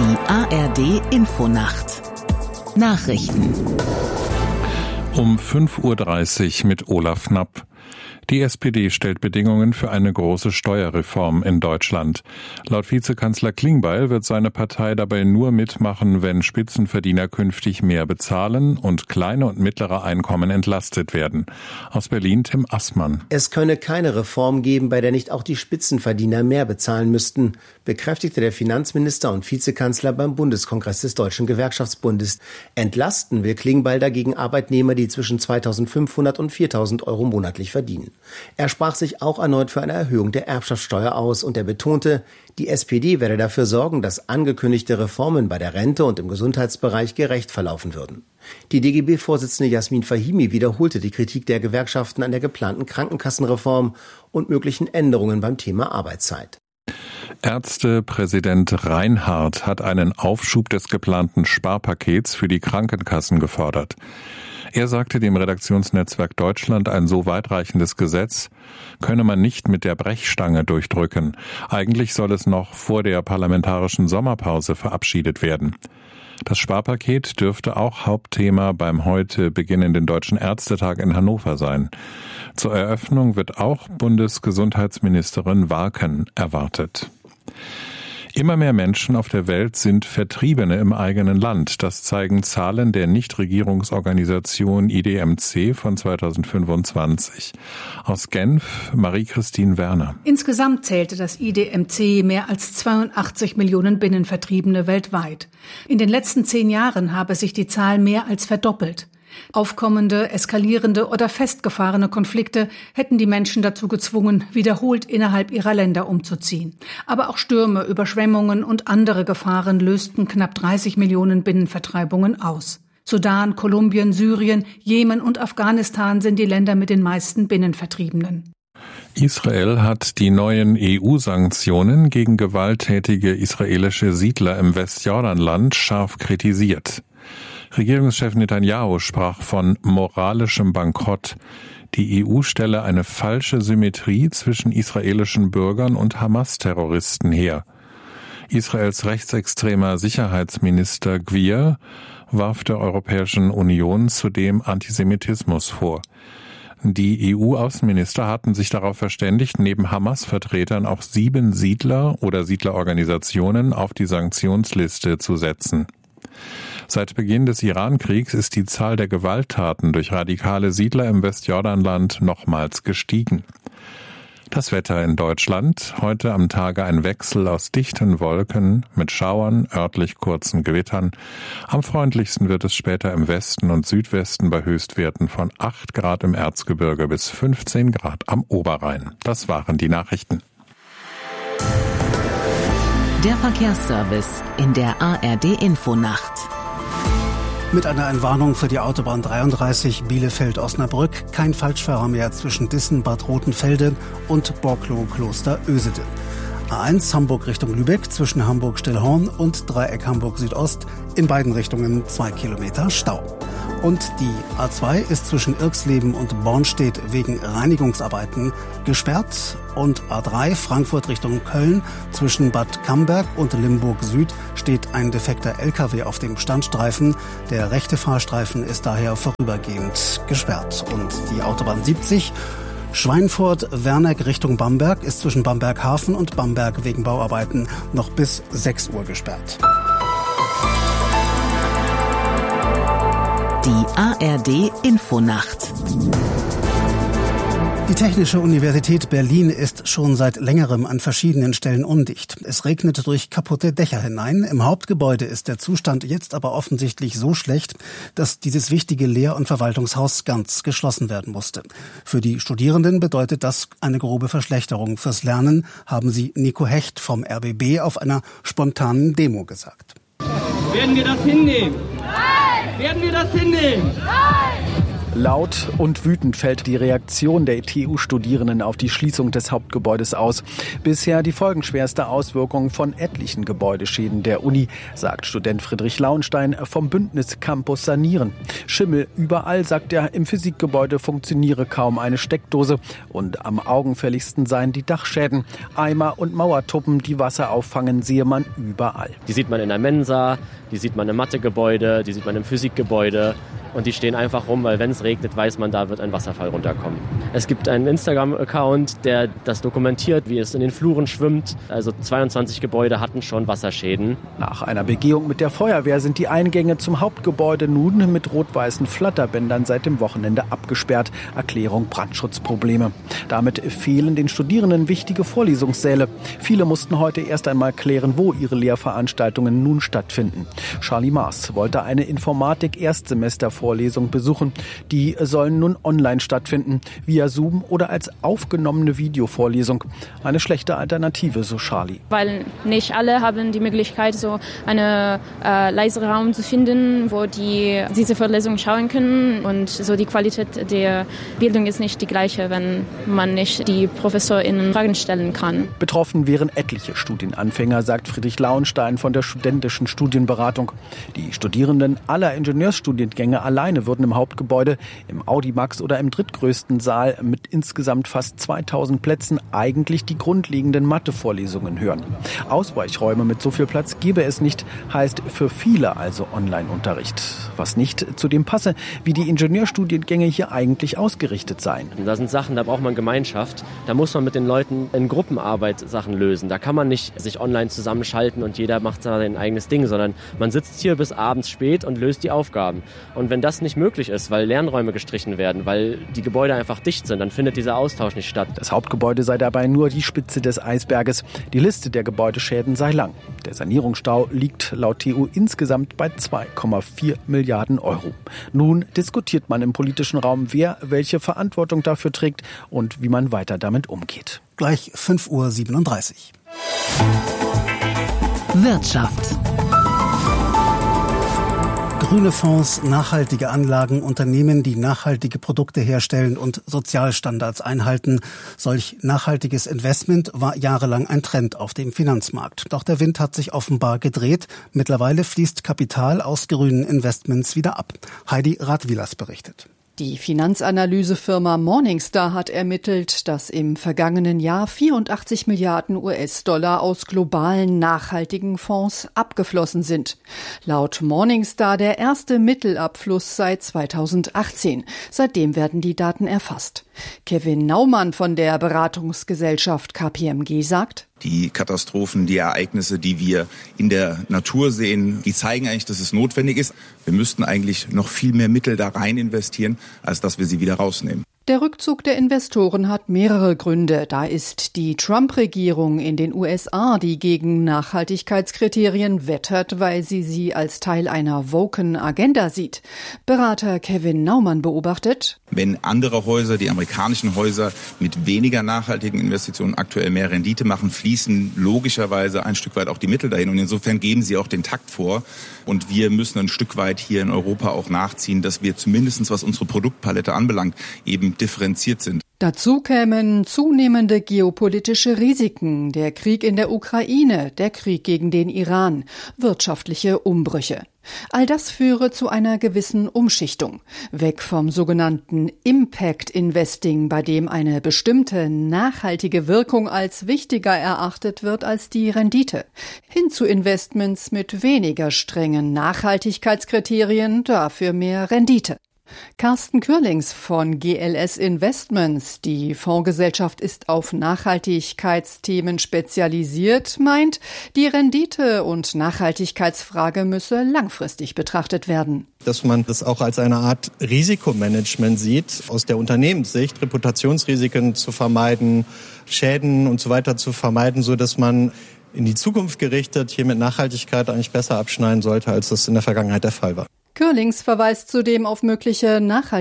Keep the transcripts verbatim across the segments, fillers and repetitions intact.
Die A R D-Infonacht. Nachrichten. Um fünf Uhr dreißig mit Olaf Knapp. Die S P D stellt Bedingungen für eine große Steuerreform in Deutschland. Laut Vizekanzler Klingbeil wird seine Partei dabei nur mitmachen, wenn Spitzenverdiener künftig mehr bezahlen und kleine und mittlere Einkommen entlastet werden. Aus Berlin Tim Assmann. Es könne keine Reform geben, bei der nicht auch die Spitzenverdiener mehr bezahlen müssten, bekräftigte der Finanzminister und Vizekanzler beim Bundeskongress des Deutschen Gewerkschaftsbundes. Entlasten will Klingbeil dagegen Arbeitnehmer, die zwischen zweitausendfünfhundert und viertausend Euro monatlich verdienen. Er sprach sich auch erneut für eine Erhöhung der Erbschaftssteuer aus und er betonte, die S P D werde dafür sorgen, dass angekündigte Reformen bei der Rente und im Gesundheitsbereich gerecht verlaufen würden. Die D G B-Vorsitzende Jasmin Fahimi wiederholte die Kritik der Gewerkschaften an der geplanten Krankenkassenreform und möglichen Änderungen beim Thema Arbeitszeit. Ärztepräsident Reinhardt hat einen Aufschub des geplanten Sparpakets für die Krankenkassen gefordert. Er sagte dem Redaktionsnetzwerk Deutschland, ein so weitreichendes Gesetz könne man nicht mit der Brechstange durchdrücken. Eigentlich soll es noch vor der parlamentarischen Sommerpause verabschiedet werden. Das Sparpaket dürfte auch Hauptthema beim heute beginnenden Deutschen Ärztetag in Hannover sein. Zur Eröffnung wird auch Bundesgesundheitsministerin Warken erwartet. Immer mehr Menschen auf der Welt sind Vertriebene im eigenen Land. Das zeigen Zahlen der Nichtregierungsorganisation I D M C von zweitausendfünfundzwanzig. Aus Genf, Marie-Christine Werner. Insgesamt zählte das I D M C mehr als zweiundachtzig Millionen Binnenvertriebene weltweit. In den letzten zehn Jahren habe sich die Zahl mehr als verdoppelt. Aufkommende, eskalierende oder festgefahrene Konflikte hätten die Menschen dazu gezwungen, wiederholt innerhalb ihrer Länder umzuziehen. Aber auch Stürme, Überschwemmungen und andere Gefahren lösten knapp dreißig Millionen Binnenvertreibungen aus. Sudan, Kolumbien, Syrien, Jemen und Afghanistan sind die Länder mit den meisten Binnenvertriebenen. Israel hat die neuen E U-Sanktionen gegen gewalttätige israelische Siedler im Westjordanland scharf kritisiert. Regierungschef Netanyahu sprach von moralischem Bankrott. Die E U stelle eine falsche Symmetrie zwischen israelischen Bürgern und Hamas-Terroristen her. Israels rechtsextremer Sicherheitsminister Gvir warf der Europäischen Union zudem Antisemitismus vor. Die E U-Außenminister hatten sich darauf verständigt, neben Hamas-Vertretern auch sieben Siedler oder Siedlerorganisationen auf die Sanktionsliste zu setzen. Seit Beginn des Iran-Kriegs ist die Zahl der Gewalttaten durch radikale Siedler im Westjordanland nochmals gestiegen. Das Wetter in Deutschland. Heute am Tage ein Wechsel aus dichten Wolken mit Schauern, örtlich kurzen Gewittern. Am freundlichsten wird es später im Westen und Südwesten bei Höchstwerten von acht Grad im Erzgebirge bis fünfzehn Grad am Oberrhein. Das waren die Nachrichten. Der Verkehrsservice in der A R D-Infonacht. Mit einer Entwarnung für die Autobahn dreiunddreißig Bielefeld-Osnabrück. Kein Falschfahrer mehr zwischen Dissen-Bad Rotenfelde und Borklow-Kloster-Ösede. A eins Hamburg Richtung Lübeck zwischen Hamburg-Stillhorn und Dreieck Hamburg-Südost. In beiden Richtungen zwei Kilometer Stau. Und die A zwei ist zwischen Irxleben und Bornstedt wegen Reinigungsarbeiten gesperrt. Und A drei Frankfurt Richtung Köln zwischen Bad Camberg und Limburg Süd steht ein defekter L K W auf dem Standstreifen. Der rechte Fahrstreifen ist daher vorübergehend gesperrt. Und die Autobahn siebzig Schweinfurt-Werneck Richtung Bamberg ist zwischen Bamberg-Hafen und Bamberg wegen Bauarbeiten noch bis sechs Uhr gesperrt. Die A R D-Infonacht. Die Technische Universität Berlin ist schon seit längerem an verschiedenen Stellen undicht. Es regnet durch kaputte Dächer hinein. Im Hauptgebäude ist der Zustand jetzt aber offensichtlich so schlecht, dass dieses wichtige Lehr- und Verwaltungshaus ganz geschlossen werden musste. Für die Studierenden bedeutet das eine grobe Verschlechterung. Fürs Lernen haben sie Nico Hecht vom R B B auf einer spontanen Demo gesagt. Werden wir das hinnehmen? Nein! Werden wir das hinnehmen? Nein! Laut und wütend fällt die Reaktion der T U-Studierenden auf die Schließung des Hauptgebäudes aus. Bisher die folgenschwerste Auswirkung von etlichen Gebäudeschäden der Uni, sagt Student Friedrich Lauenstein vom Bündnis Campus Sanieren. Schimmel überall, sagt er, im Physikgebäude funktioniere kaum eine Steckdose und am augenfälligsten seien die Dachschäden. Eimer und Mauertuppen, die Wasser auffangen, sehe man überall. Die sieht man in der Mensa, die sieht man im Mathegebäude, die sieht man im Physikgebäude. Und die stehen einfach rum, weil wenn es regnet, weiß man, da wird ein Wasserfall runterkommen. Es gibt einen Instagram-Account, der das dokumentiert, wie es in den Fluren schwimmt. Also zweiundzwanzig Gebäude hatten schon Wasserschäden. Nach einer Begehung mit der Feuerwehr sind die Eingänge zum Hauptgebäude nun mit rot-weißen Flatterbändern seit dem Wochenende abgesperrt. Erklärung Brandschutzprobleme. Damit fehlen den Studierenden wichtige Vorlesungssäle. Viele mussten heute erst einmal klären, wo ihre Lehrveranstaltungen nun stattfinden. Charlie Maas wollte eine Informatik-Erstsemester Vorlesung besuchen. Die sollen nun online stattfinden, via Zoom oder als aufgenommene Videovorlesung. Eine schlechte Alternative, so Charlie. Weil nicht alle haben die Möglichkeit, so einen äh, leiseren Raum zu finden, wo die diese Vorlesung schauen können. Und so die Qualität der Bildung ist nicht die gleiche, wenn man nicht die ProfessorInnen Fragen stellen kann. Betroffen wären etliche Studienanfänger, sagt Friedrich Lauenstein von der studentischen Studienberatung. Die Studierenden aller Ingenieursstudiengänge alleine würden im Hauptgebäude, im Audimax oder im drittgrößten Saal mit insgesamt fast zweitausend Plätzen eigentlich die grundlegenden Mathevorlesungen hören. Ausweichräume mit so viel Platz gäbe es nicht, heißt für viele also Online-Unterricht. Was nicht zu dem passe, wie die Ingenieurstudiengänge hier eigentlich ausgerichtet seien. Da sind Sachen, da braucht man Gemeinschaft. Da muss man mit den Leuten in Gruppenarbeit Sachen lösen. Da kann man nicht sich online zusammenschalten und jeder macht sein eigenes Ding, sondern man sitzt hier bis abends spät und löst die Aufgaben. Und wenn das nicht möglich ist, weil Lernräume gestrichen werden, weil die Gebäude einfach dicht sind, dann findet dieser Austausch nicht statt. Das Hauptgebäude sei dabei nur die Spitze des Eisberges. Die Liste der Gebäudeschäden sei lang. Der Sanierungsstau liegt laut T U insgesamt bei zwei Komma vier Milliarden Euro. Nun diskutiert man im politischen Raum, wer welche Verantwortung dafür trägt und wie man weiter damit umgeht. Gleich fünf Uhr siebenunddreißig. Wirtschaft. Grüne Fonds, nachhaltige Anlagen, Unternehmen, die nachhaltige Produkte herstellen und Sozialstandards einhalten. Solch nachhaltiges Investment war jahrelang ein Trend auf dem Finanzmarkt. Doch der Wind hat sich offenbar gedreht. Mittlerweile fließt Kapital aus grünen Investments wieder ab. Heidi Radwilas berichtet. Die Finanzanalysefirma Morningstar hat ermittelt, dass im vergangenen Jahr vierundachtzig Milliarden U S-Dollar aus globalen nachhaltigen Fonds abgeflossen sind. Laut Morningstar der erste Mittelabfluss seit zweitausendachtzehn. Seitdem werden die Daten erfasst. Kevin Naumann von der Beratungsgesellschaft K P M G sagt: Die Katastrophen, die Ereignisse, die wir in der Natur sehen, die zeigen eigentlich, dass es notwendig ist. Wir müssten eigentlich noch viel mehr Mittel da rein investieren, als dass wir sie wieder rausnehmen. Der Rückzug der Investoren hat mehrere Gründe. Da ist die Trump-Regierung in den U S A, die gegen Nachhaltigkeitskriterien wettert, weil sie sie als Teil einer woken Agenda sieht. Berater Kevin Naumann beobachtet: Wenn andere Häuser, die amerikanischen Häuser, mit weniger nachhaltigen Investitionen aktuell mehr Rendite machen, fließen logischerweise ein Stück weit auch die Mittel dahin. Und insofern geben sie auch den Takt vor. Und wir müssen ein Stück weit hier in Europa auch nachziehen, dass wir zumindest, was unsere Produktpalette anbelangt, eben differenziert sind. Dazu kämen zunehmende geopolitische Risiken, der Krieg in der Ukraine, der Krieg gegen den Iran, wirtschaftliche Umbrüche. All das führe zu einer gewissen Umschichtung. Weg vom sogenannten Impact Investing, bei dem eine bestimmte nachhaltige Wirkung als wichtiger erachtet wird als die Rendite. Hin zu Investments mit weniger strengen Nachhaltigkeitskriterien, dafür mehr Rendite. Carsten Kürlings von G L S Investments, die Fondsgesellschaft ist auf Nachhaltigkeitsthemen spezialisiert, meint, die Rendite- und Nachhaltigkeitsfrage müsse langfristig betrachtet werden. Dass man das auch als eine Art Risikomanagement sieht, aus der Unternehmenssicht, Reputationsrisiken zu vermeiden, Schäden und so weiter zu vermeiden, so dass man in die Zukunft gerichtet hier mit Nachhaltigkeit eigentlich besser abschneiden sollte, als das in der Vergangenheit der Fall war. Görlings verweist zudem auf mögliche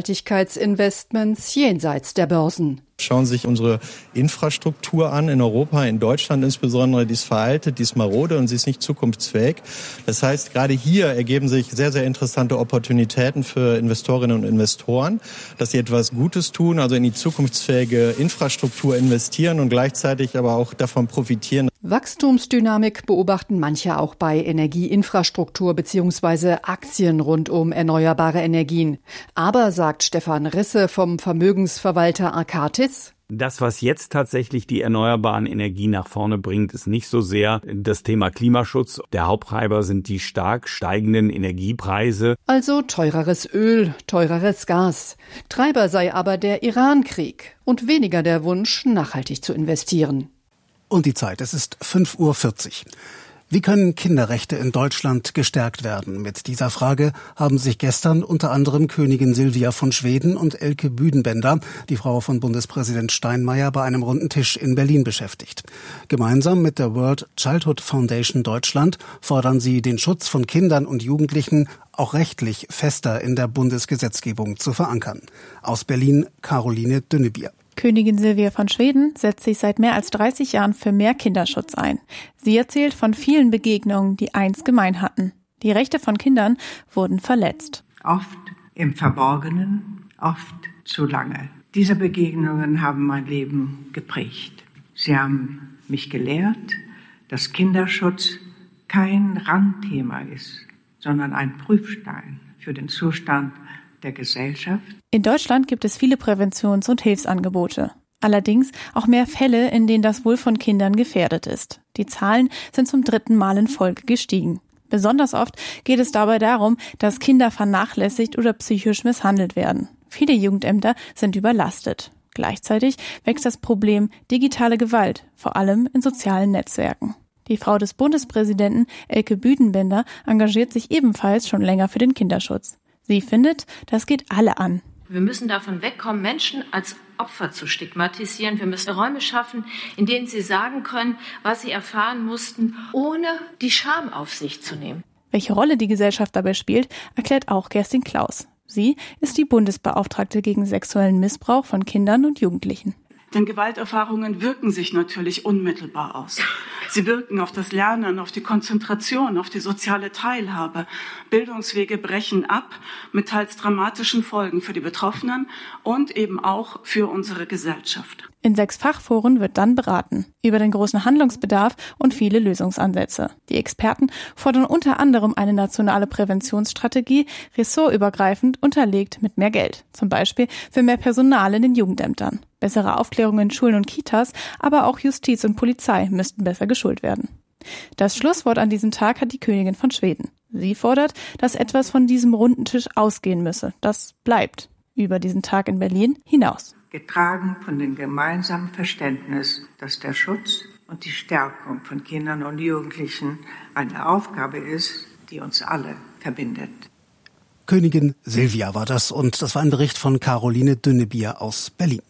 Nachhaltigkeitsinvestments jenseits der Börsen. Schauen Sie sich unsere Infrastruktur an, in Europa, in Deutschland insbesondere, die ist veraltet, die ist marode und sie ist nicht zukunftsfähig. Das heißt, gerade hier ergeben sich sehr, sehr interessante Opportunitäten für Investorinnen und Investoren, dass sie etwas Gutes tun, also in die zukunftsfähige Infrastruktur investieren und gleichzeitig aber auch davon profitieren. Wachstumsdynamik beobachten manche auch bei Energieinfrastruktur bzw. Aktien rund um erneuerbare Energien. Aber, sagt Stefan Risse vom Vermögensverwalter Arcatis, das, was jetzt tatsächlich die erneuerbaren Energien nach vorne bringt, ist nicht so sehr das Thema Klimaschutz. Der Haupttreiber sind die stark steigenden Energiepreise. Also teureres Öl, teureres Gas. Treiber sei aber der Iran-Krieg und weniger der Wunsch, nachhaltig zu investieren. Und die Zeit, es ist fünf Uhr vierzig. Wie können Kinderrechte in Deutschland gestärkt werden? Mit dieser Frage haben sich gestern unter anderem Königin Silvia von Schweden und Elke Büdenbender, die Frau von Bundespräsident Steinmeier, bei einem runden Tisch in Berlin beschäftigt. Gemeinsam mit der World Childhood Foundation Deutschland fordern sie, den Schutz von Kindern und Jugendlichen auch rechtlich fester in der Bundesgesetzgebung zu verankern. Aus Berlin Caroline Dünnebier. Königin Silvia von Schweden setzt sich seit mehr als dreißig Jahren für mehr Kinderschutz ein. Sie erzählt von vielen Begegnungen, die eins gemein hatten. Die Rechte von Kindern wurden verletzt. Oft im Verborgenen, oft zu lange. Diese Begegnungen haben mein Leben geprägt. Sie haben mich gelehrt, dass Kinderschutz kein Randthema ist, sondern ein Prüfstein für den Zustand der Gesellschaft. In Deutschland gibt es viele Präventions- und Hilfsangebote. Allerdings auch mehr Fälle, in denen das Wohl von Kindern gefährdet ist. Die Zahlen sind zum dritten Mal in Folge gestiegen. Besonders oft geht es dabei darum, dass Kinder vernachlässigt oder psychisch misshandelt werden. Viele Jugendämter sind überlastet. Gleichzeitig wächst das Problem digitale Gewalt, vor allem in sozialen Netzwerken. Die Frau des Bundespräsidenten, Elke Büdenbender, engagiert sich ebenfalls schon länger für den Kinderschutz. Sie findet, das geht alle an. Wir müssen davon wegkommen, Menschen als Opfer zu stigmatisieren. Wir müssen Räume schaffen, in denen sie sagen können, was sie erfahren mussten, ohne die Scham auf sich zu nehmen. Welche Rolle die Gesellschaft dabei spielt, erklärt auch Kerstin Klaus. Sie ist die Bundesbeauftragte gegen sexuellen Missbrauch von Kindern und Jugendlichen. Denn Gewalterfahrungen wirken sich natürlich unmittelbar aus. Sie wirken auf das Lernen, auf die Konzentration, auf die soziale Teilhabe. Bildungswege brechen ab mit teils dramatischen Folgen für die Betroffenen und eben auch für unsere Gesellschaft. In sechs Fachforen wird dann beraten über den großen Handlungsbedarf und viele Lösungsansätze. Die Experten fordern unter anderem eine nationale Präventionsstrategie, ressortübergreifend unterlegt mit mehr Geld. Zum Beispiel für mehr Personal in den Jugendämtern. Bessere Aufklärung in Schulen und Kitas, aber auch Justiz und Polizei müssten besser geschult werden. Das Schlusswort an diesem Tag hat die Königin von Schweden. Sie fordert, dass etwas von diesem runden Tisch ausgehen müsse. Das bleibt über diesen Tag in Berlin hinaus. Getragen von dem gemeinsamen Verständnis, dass der Schutz und die Stärkung von Kindern und Jugendlichen eine Aufgabe ist, die uns alle verbindet. Königin Silvia war das und das war ein Bericht von Caroline Dünnebier aus Berlin.